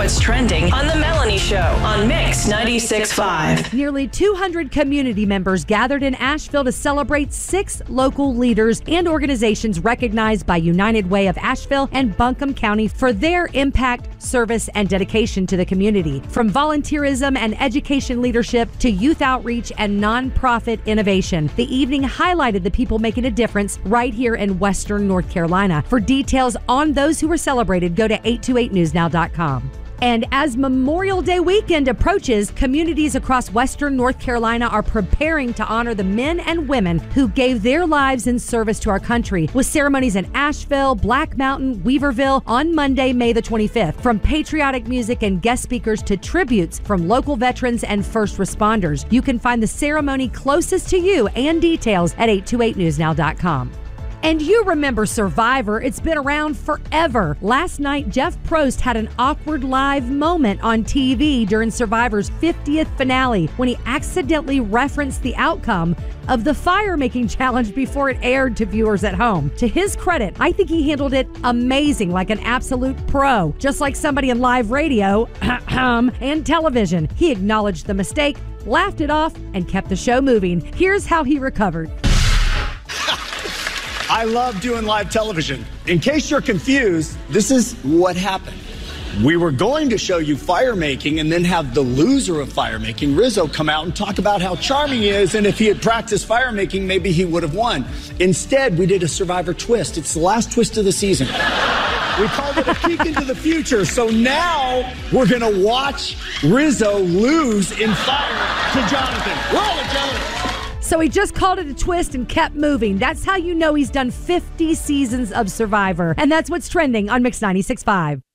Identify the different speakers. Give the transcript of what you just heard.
Speaker 1: what's trending on The Melanie Show on Mix 96.5.
Speaker 2: Nearly 200 community members gathered in Asheville to celebrate 6 local leaders and organizations recognized by United Way of Asheville and Buncombe County for their impact, service, and dedication to the community. From volunteerism and education leadership to youth outreach and nonprofit innovation, the evening highlighted the people making a difference right here in Western North Carolina. For details on those who were celebrated, go to 828newsnow.com. And as Memorial Day weekend approaches, communities across Western North Carolina are preparing to honor the men and women who gave their lives in service to our country, with ceremonies in Asheville, Black Mountain, Weaverville on Monday, May the 25th. From patriotic music and guest speakers to tributes from local veterans and first responders. You can find the ceremony closest to you and details at 828newsnow.com. And you remember Survivor. It's been around forever. Last night, Jeff Probst had an awkward live moment on TV during Survivor's 50th finale when he accidentally referenced the outcome of the fire-making challenge before it aired to viewers at home. To his credit, I think he handled it amazing, like an absolute pro, just like somebody in live radio and television. He acknowledged the mistake, laughed it off, and kept the show moving. Here's how he recovered.
Speaker 3: I love doing live television. In case you're confused, this is what happened. We were going to show you fire making and then have the loser of fire making, Rizzo, come out and talk about how charming he is, and if he had practiced fire making, maybe he would have won. Instead, we did a Survivor twist. It's the last twist of the season. We called it a peek into the future. So now we're going to watch Rizzo lose in fire to Jonathan. Roll it, Jonathan.
Speaker 2: So he just called it a twist and kept moving. That's how you know he's done 50 seasons of Survivor. And that's what's trending on Mix 96.5.